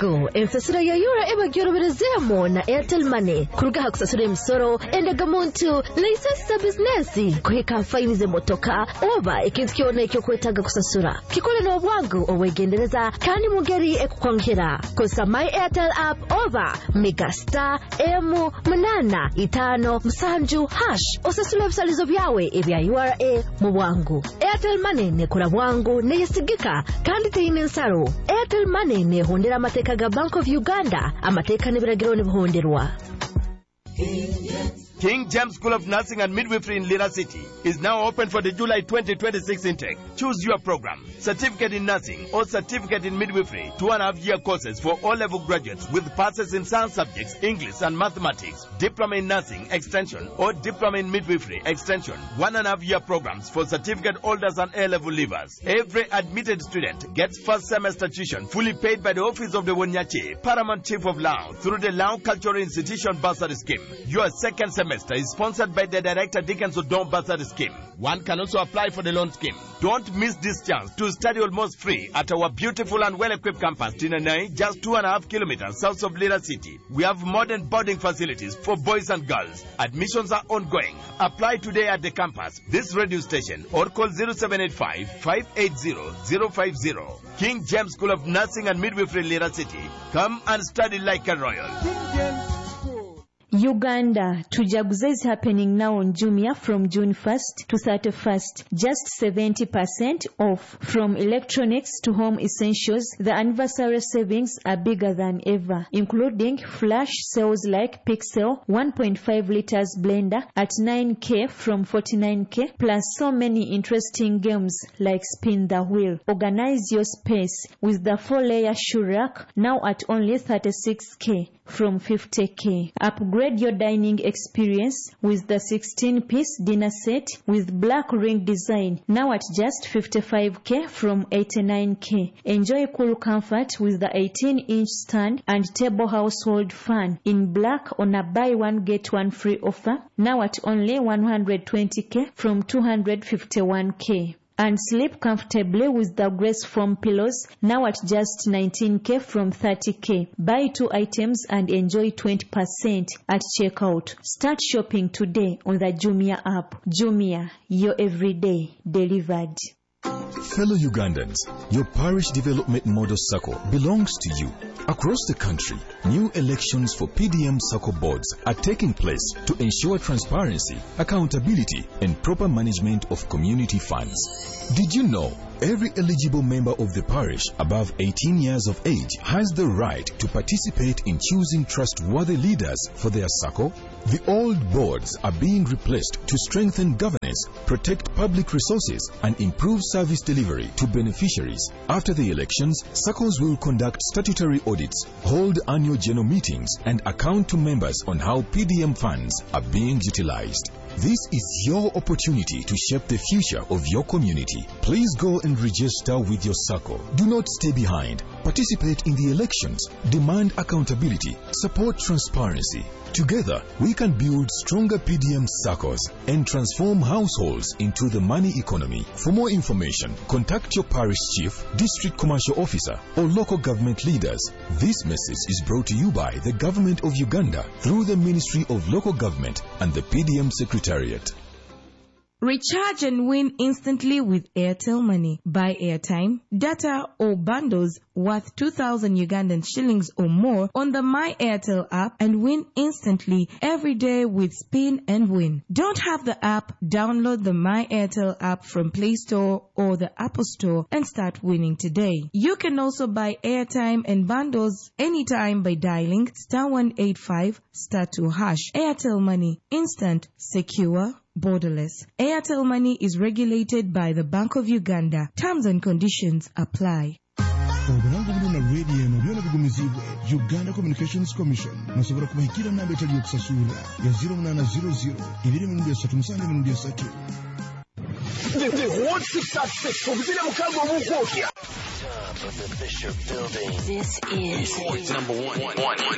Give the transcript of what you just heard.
bwangu ensasiro ya yura eba gyoroberezemo na Airtel Money kurugaha kusasura emisoro endaga muntu license business kuhika faini ze motoka oba ikintu kyone cyo kwetaga kusasura kikole no bwangu owegendereza kandi mugeri ekukwankira kosa my Airtel app over megastar M855 osasula bisalizo byawe ebya URA mu bwangu. Airtel Money ne kura bwangu ne yesigika kandi teyine nsaro. Airtel Money ne hondera amateka ga Bank of Uganda amateka ne biragiro ne buhonderwa. King James School of Nursing and Midwifery in Lira City is now open for the July 2026 intake. Choose your program, Certificate in Nursing or Certificate in Midwifery, 2.5-year courses for all-level graduates with passes in science subjects, English and mathematics, Diploma in Nursing Extension or Diploma in Midwifery Extension, 1.5-year programs for certificate holders and A-level leavers. Every admitted student gets first semester tuition fully paid by the Office of the Wonyache, Paramount Chief of Lao, through the Lao Cultural Institution Bursary Scheme. Your second semester is sponsored by the Director Dickens Odom Bursary Scheme. One can also apply for the loan scheme. Don't miss this chance to study almost free at our beautiful and well-equipped campus, Tinanai, just 2.5 kilometers south of Lira City. We have modern boarding facilities for boys and girls. Admissions are ongoing. Apply today at the campus, this radio station, or call 0785-580-050. King James School of Nursing and Midwifery, Lira City. Come and study like a royal. Uganda, Tujaguze is happening now on Jumia from June 1st to 31st. Just 70% off. From electronics to home essentials, the anniversary savings are bigger than ever, including flash sales like Pixel 1.5 liters blender at 9K from 49K, plus so many interesting games like Spin the Wheel. Organize your space with the 4-layer shoe rack now at only 36K from 50K. Upgrade your dining experience with the 16-piece dinner set with black ring design now at just 55K from 89K. Enjoy cool comfort with the 18-inch stand and table household fan in black on a buy one get one free offer now at only 120K from 251K. And sleep comfortably with the Grace Foam pillows now at just 19K from 30K. Buy 2 items and enjoy 20% at checkout. Start shopping today on the Jumia app. Jumia, your everyday delivered. Fellow Ugandans, your parish development model SACCO belongs to you. Across the country, new elections for PDM SACCO boards are taking place to ensure transparency, accountability, and proper management of community funds. Did you know every eligible member of the parish above 18 years of age has the right to participate in choosing trustworthy leaders for their SACCO? The old boards are being replaced to strengthen governance, protect public resources, and improve service delivery to beneficiaries. After the elections, SACCOs will conduct statutory audits, hold annual general meetings, and account to members on how PDM funds are being utilized. This is your opportunity to shape the future of your community. Please go and register with your SACCO. Do not stay behind. Participate in the elections. Demand accountability. Support transparency. Together, we can build stronger PDM SACCOs and transform households into the money economy. For more information, contact your parish chief, district commercial officer, or local government leaders. This message is brought to you by the Government of Uganda through the Ministry of Local Government and the PDM Secretariat. Recharge and win instantly with Airtel Money. Buy airtime, data or bundles worth 2,000 Ugandan shillings or more on the My Airtel app and win instantly every day with Spin and Win. Don't have the app? Download the My Airtel app from Play Store or the Apple Store and start winning today. You can also buy airtime and bundles anytime by dialing *185 *2#. Airtel Money. Instant, secure, borderless. Airtel Money is regulated by the Bank of Uganda. Terms and conditions apply. Obulangu bulina radio eno byona bigumizibwe Uganda Communications Commission nasobola kubahikira namba etali okusasula ya 0800 237 The Hot 6 okuzira mukago obukwokya. Top of the Bishop Building. This is Sports number one.